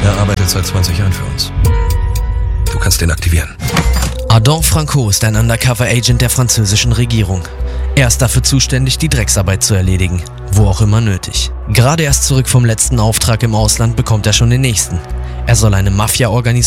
Er arbeitet seit 20 Jahren für uns. Du kannst den aktivieren. Adam Franco ist ein Undercover-Agent der französischen Regierung. Er ist dafür zuständig, die Drecksarbeit zu erledigen, wo auch immer nötig. Gerade erst zurück vom letzten Auftrag im Ausland bekommt er schon den nächsten. Er soll eine Mafia-Organisation